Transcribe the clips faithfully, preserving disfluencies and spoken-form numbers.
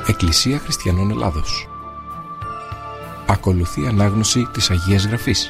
Εκκλησία Χριστιανών Ελλάδος. Ακολουθεί ανάγνωση της Αγίας Γραφής.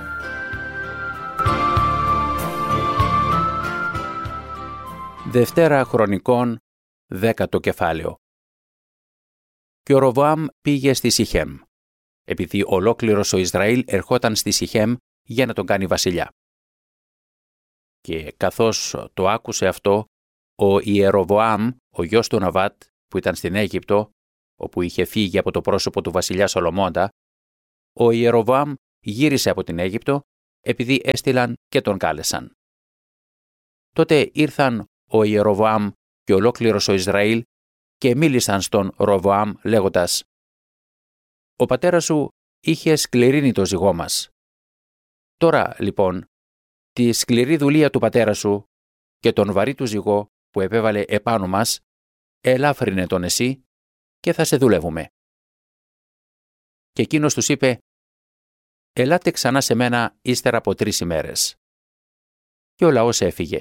Δευτέρα Χρονικών, δέκατο κεφάλαιο. Και ο Ροβοάμ πήγε στη Σιχέμ, επειδή ολόκληρος ο Ισραήλ ερχόταν στη Σιχέμ για να τον κάνει βασιλιά. Και καθώς το άκουσε αυτό, ο Ιεροβοάμ, ο γιος του Ναβάτ, που ήταν στην Αίγυπτο, όπου είχε φύγει από το πρόσωπο του βασιλιά Σολομώντα, ο Ιεροβοάμ γύρισε από την Αίγυπτο, επειδή έστειλαν και τον κάλεσαν. Τότε ήρθαν ο Ιεροβοάμ και ολόκληρος ο Ισραήλ και μίλησαν στον Ροβοάμ λέγοντας: «Ο πατέρας σου είχε σκληρύνει το ζυγό μας. Τώρα, λοιπόν, τη σκληρή δουλεία του πατέρα σου και τον βαρύ του ζυγό που επέβαλε επάνω μας, ελάφρυνε τον εσύ και θα σε δουλεύουμε». Και εκείνος τους είπε: «Ελάτε ξανά σε μένα ύστερα από τρεις ημέρες». Και ο λαός έφυγε.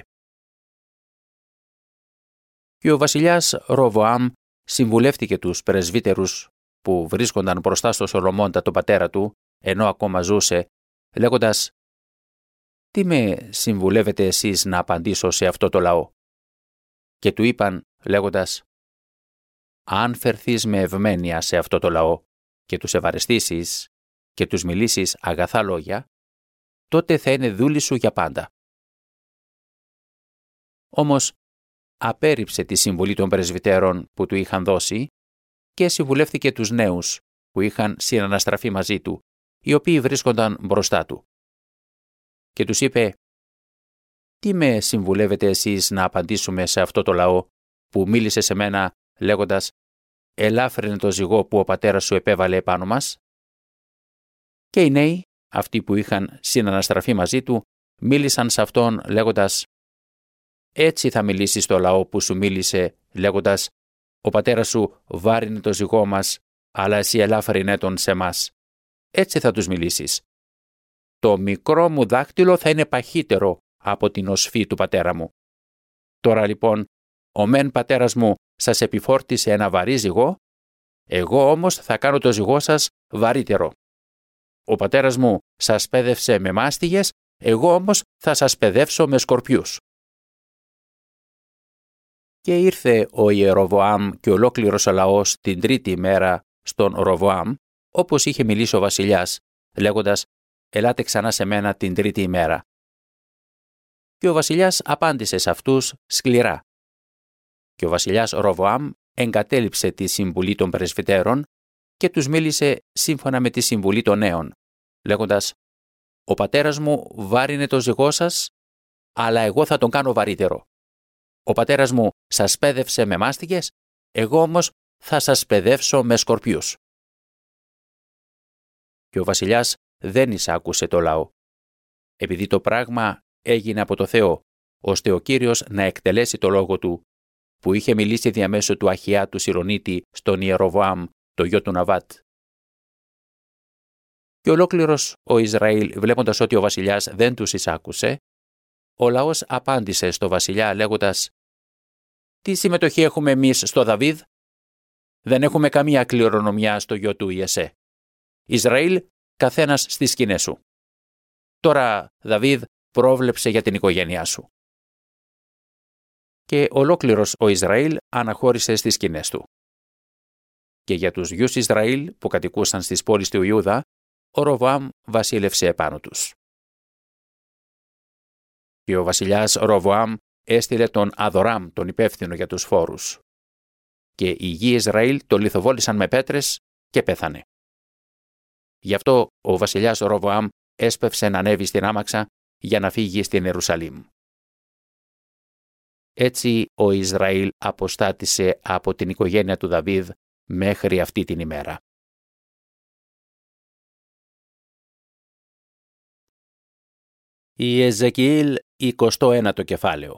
Και ο βασιλιάς Ροβοάμ συμβουλεύτηκε τους πρεσβύτερους που βρίσκονταν μπροστά στο Σολομώντα τον πατέρα του, ενώ ακόμα ζούσε, λέγοντας: «Τι με συμβουλεύετε εσείς να απαντήσω σε αυτό το λαό?» Και του είπαν λέγοντας: «Αν φερθείς με ευμένεια σε αυτό το λαό και τους ευαρεστήσεις και τους μιλήσεις αγαθά λόγια, τότε θα είναι δούλοι σου για πάντα». Όμως απέρριψε τη συμβουλή των πρεσβυτέρων που του είχαν δώσει και συμβουλεύτηκε τους νέους που είχαν συναναστραφεί μαζί του, οι οποίοι βρίσκονταν μπροστά του. Και τους είπε: «Τι με συμβουλεύετε εσείς να απαντήσουμε σε αυτό το λαό που μίλησε σε μένα λέγοντας: ελάφρυνε το ζυγό που ο πατέρας σου επέβαλε επάνω μας?» Και οι νέοι, αυτοί που είχαν συναναστραφεί μαζί του, μίλησαν σε αυτόν λέγοντας: «Έτσι θα μιλήσεις στο λαό που σου μίλησε λέγοντας: ο πατέρας σου βάρινε το ζυγό μας, αλλά εσύ ελάφρυνε τον σε μας. Έτσι θα τους μιλήσεις. Το μικρό μου δάχτυλο θα είναι παχύτερο από την οσφή του πατέρα μου. Τώρα λοιπόν, ο μεν πατέρας μου σας επιφόρτισε ένα βαρύ ζυγό, εγώ όμως θα κάνω το ζυγό σας βαρύτερο. Ο πατέρας μου σας πέδευσε με μάστιγες, εγώ όμως θα σας παιδεύσω με σκορπιούς». Και ήρθε ο Ιεροβοάμ και ολόκληρος ο λαός την τρίτη ημέρα στον Ροβοάμ, όπως είχε μιλήσει ο βασιλιάς, λέγοντας: «Ελάτε ξανά σε μένα την τρίτη ημέρα». Και ο βασιλιάς απάντησε σε αυτούς σκληρά. Και ο βασιλιάς Ροβοάμ εγκατέλειψε τη συμβουλή των πρεσβυτέρων και τους μίλησε σύμφωνα με τη συμβουλή των νέων, λέγοντας: «Ο πατέρας μου βάρινε το ζυγό σας, αλλά εγώ θα τον κάνω βαρύτερο. Ο πατέρας μου σας πέδευσε με μάστιγες, εγώ όμως θα σας παιδεύσω με σκορπιούς». Και ο βασιλιάς δεν εισάκουσε το λαό, επειδή το πράγμα έγινε από το Θεό, ώστε ο Κύριος να εκτελέσει το λόγο του, που είχε μιλήσει διαμέσου του Αχιά του Σιρονίτη στον Ιεροβοάμ, το γιο του Ναβάτ. Και ολόκληρος ο Ισραήλ, βλέποντας ότι ο βασιλιάς δεν τους εισάκουσε, ο λαός απάντησε στο βασιλιά λέγοντας: «Τι συμμετοχή έχουμε εμείς στο Δαβίδ? Δεν έχουμε καμία κληρονομιά στο γιο του Ιεσέ. Ισραήλ, καθένας στις σκηνές σου. Τώρα, Δαβίδ, πρόβλεψε για την οικογένειά σου». Και ολόκληρος ο Ισραήλ αναχώρησε στις σκηνές του. Και για τους γιους Ισραήλ που κατοικούσαν στις πόλεις του Ιούδα, ο Ροβοάμ βασίλευσε επάνω τους. Και ο βασιλιάς Ροβοάμ έστειλε τον Αδοράμ, τον υπεύθυνο για τους φόρους. Και οι γη Ισραήλ το λιθοβόλησαν με πέτρες και πέθανε. Γι' αυτό ο βασιλιάς Ροβοάμ έσπευσε να ανέβει στην άμαξα για να φύγει στην Ιερουσαλήμ. Έτσι ο Ισραήλ αποστάτησε από την οικογένεια του Δαβίδ μέχρι αυτή την ημέρα. Ιεζεκιήλ εικοστό ένατο κεφάλαιο.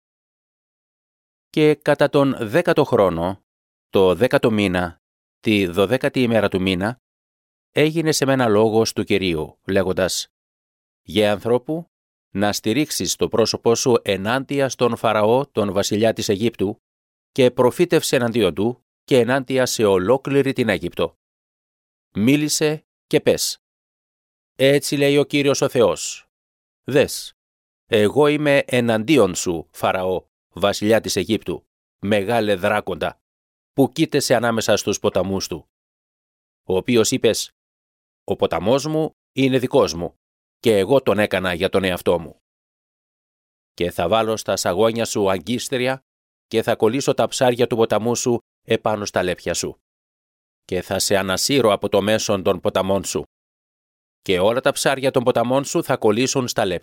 Και κατά τον δέκατο χρόνο, το δέκατο μήνα, τη δωδέκατη ημέρα του μήνα, έγινε σε μένα λόγος του Κυρίου, λέγοντας: «Γε ανθρώπου, να στηρίξεις το πρόσωπό σου ενάντια στον Φαραώ, τον βασιλιά της Αιγύπτου, και προφήτευσε εναντίον του και ενάντια σε ολόκληρη την Αίγυπτο. Μίλησε και πες: «Έτσι λέει ο Κύριος ο Θεός. Δες, εγώ είμαι εναντίον σου, Φαραώ, βασιλιά της Αιγύπτου, μεγάλε δράκοντα, που κοίτεσαι ανάμεσα στους ποταμούς του, ο οποίος είπες: ο ποταμός μου είναι δικός μου και εγώ τον έκανα για τον εαυτό μου. Και θα βάλω στα σαγόνια σου αγκίστρια και θα κολλήσω τα ψάρια του ποταμού σου επάνω στα λέπια σου. Και θα σε ανασύρω από το μέσον των ποταμών σου. Και όλα τα ψάρια των ποταμών σου θα κολλήσουν στα λέπια